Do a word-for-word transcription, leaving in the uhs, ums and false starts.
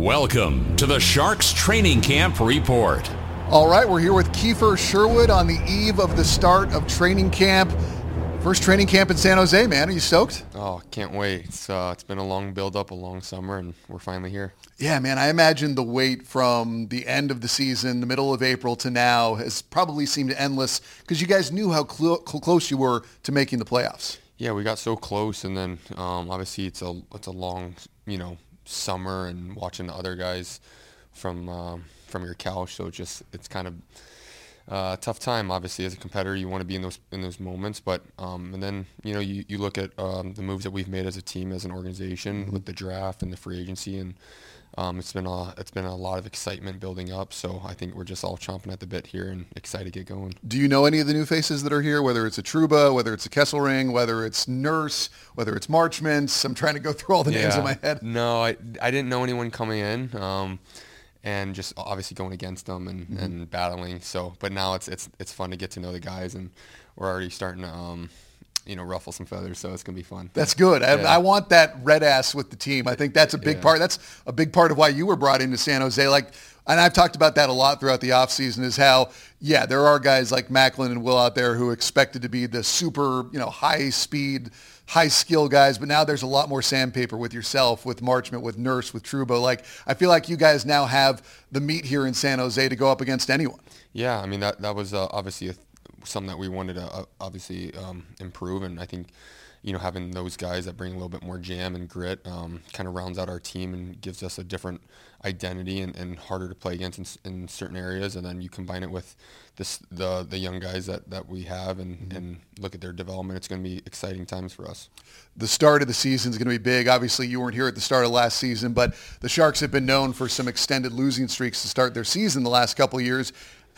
Welcome to the Sharks Training Camp Report. All right, we're here with Kiefer Sherwood on the eve of the start of training camp. First training camp in San Jose, man. Are you stoked? Oh, can't wait. It's uh, it's been a long build-up, a long summer, and we're finally here. Yeah, man. I imagine the wait from the end of the season, the middle of April to now has probably seemed endless because you guys knew how cl- close you were to making the playoffs. Yeah, we got so close, and then um, obviously it's a it's a long, you know, summer and watching the other guys from um, from your couch. So it's just it's kind of uh, a tough time. Obviously, as a competitor, you want to be in those in those moments. But um, and then you know you, you look at um, the moves that we've made as a team, as an organization, mm-hmm. with the draft and the free agency, and um, it's been a it's been a lot of excitement building up. So I think we're just all chomping at the bit here and excited to get going. Do you know any of the new faces that are here? Whether it's a Trouba, whether it's a Kesselring, whether it's Nurse, whether it's Marchment? I'm trying to go through all the yeah. names in my head. No, I I didn't know anyone coming in. Um, and just obviously going against them and, mm-hmm. and battling. So, but now it's it's it's fun to get to know the guys, and we're already starting to um, you know, ruffle some feathers. So it's gonna be fun. That's good. Yeah. I, I want that red ass with the team. I think that's a big yeah. part. That's a big part of why you were brought into San Jose. Like, and I've talked about that a lot throughout the offseason is how, yeah, there are guys like Macklin and Will out there who expected to be the super, you know, high speed, high skill guys, but now there's a lot more sandpaper with yourself, with Marchment, with Nurse, with Trouba. Like, I feel like you guys now have the meat here in San Jose to go up against anyone. Yeah, I mean, that that was uh, obviously a, something that we wanted to uh, obviously um, improve, and I think, you know, having those guys that bring a little bit more jam and grit um, kind of rounds out our team and gives us a different identity and, and harder to play against in, in certain areas. And then you combine it with this, the the young guys that, that we have and, mm-hmm. and look at their development. It's going to be exciting times for us. The start of the season is going to be big. Obviously, you weren't here at the start of last season, but the Sharks have been known for some extended losing streaks to start their season the last couple of years.